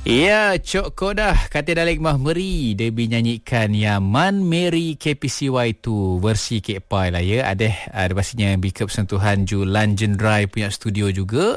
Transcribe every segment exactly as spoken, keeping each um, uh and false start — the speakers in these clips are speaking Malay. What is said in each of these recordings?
Ya, Cok Kodah kata Dalek Mahmeri dia binyanyikan Yaman Mary K P C Y tu versi K P I lah ya. Ada ada pastinya Bikep sentuhan Ju Lanjen Drive punya studio juga.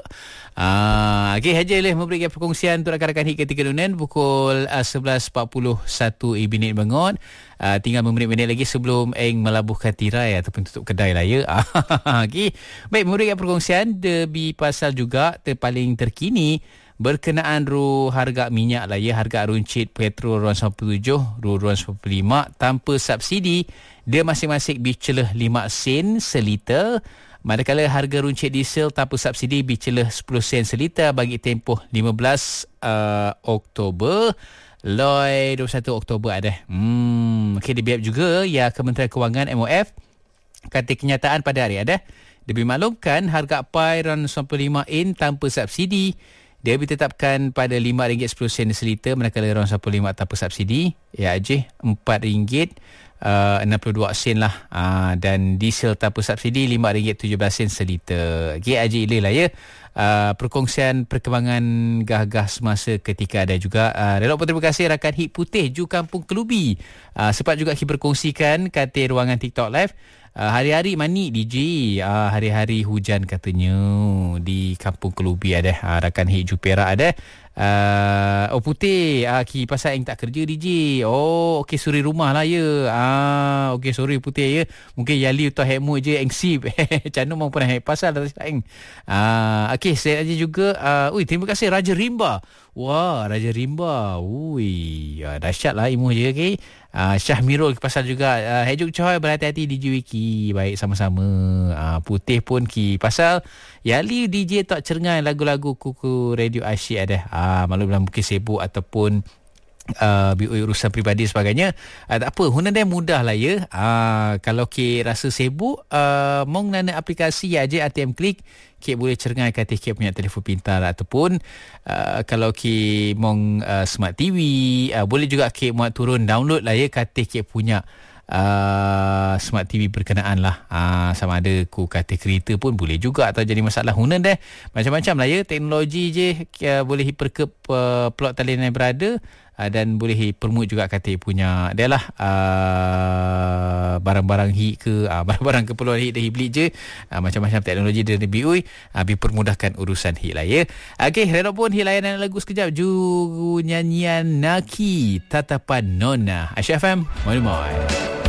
Ah, okey haja leh memberikan perkongsian untuk rakan-rakan hit ketika dunia pukul uh, sebelas empat puluh satu minit bangun. Uh, tinggal beberapa minit lagi sebelum eng melabuhkan tirai ataupun tutup kedai lah ya. Okey. Baik, memberikan perkongsian debi pasal juga terpaling terkini berkenaan ru harga minyak lah ya. Harga runcit petrol RON sembilan puluh tujuh, RON sembilan puluh lima tanpa subsidi. Dia masing-masing bicelah lima sen seliter. Manakala harga runcit diesel tanpa subsidi bicelah sepuluh sen seliter bagi tempoh lima belas uh, Oktober. Loi dua puluh satu Oktober ada. Hmm, okey, dibiap juga ya Kementerian Kewangan M O F kata kenyataan pada hari ada. Dia dimaklumkan harga pai RON sembilan puluh lima in tanpa subsidi dia ditetapkan pada lima ringgit sepuluh sen seliter, manakala RON sembilan puluh lima tanpa subsidi ya je empat ringgit enam puluh dua sen lah. Uh, dan diesel tanpa subsidi lima ringgit tujuh belas sen seliter. Okey, aje ile lah ya. Uh, perkongsian perkembangan gah-gah semasa ketika ada juga. Uh, Relok pun terima kasih rakan Hit Putih Ju Kampung Kelubi. Uh, sempat juga kita berkongsikan kata ruangan TikTok Live. Uh, hari-hari mani D J, uh, hari-hari hujan katanya di Kampung Kelubi ada. Uh, rakan Hit Ju Perak ada. Uh, oh putih uh, ki pasal yang tak kerja D J. Oh okey, suri rumah lah ya. Ah okey, sorry putih ya. Mungkin Yali atau hekmu je yang sip. Canu mau pernah hek pasal dah tak. Ah okey, saya aja juga. Uh, ui terima kasih Raja Rimba. Wah, Raja Rimba. Ui, uh, dahsyat lah imu je okey. Uh, Syah Mirul pasal juga. Uh, Hejuk Choi berhati-hati D J Wiki. Baik sama-sama. Uh, putih pun ki pasal Yali D J tak cengai lagu-lagu kuku radio asyik ada. Ah, maklumlah mungkin sibuk ataupun uh, urusan peribadi sebagainya. Uh, tak apa, Hunan dia mudah lah ya. Uh, kalau ke rasa sibuk, uh, mong nana aplikasi aja A T M Klik, ke boleh cengai kata ke punya telefon pintar ataupun uh, kalau ke mong uh, smart T V, uh, boleh juga ke muat turun download lah ya kata ke punya Uh, smart T V berkenaan lah. uh, Sama ada ku kata kereta pun boleh juga atau jadi masalah Hunan deh. Macam-macam lah ya. Teknologi je uh, boleh hiperkep uh, plot talian yang berada uh, dan boleh permut juga kata punya dia lah uh, barang-barang hit ke uh, barang-barang keperluan hit dah hiblik je. uh, Macam-macam teknologi dia lebih ui uh, dipermudahkan urusan hit lah ya. Okay, redok pun hit layanan lagu sekejap. Ju nyanyian Naki Tatapan Nona Aisyah F M. Moi moi.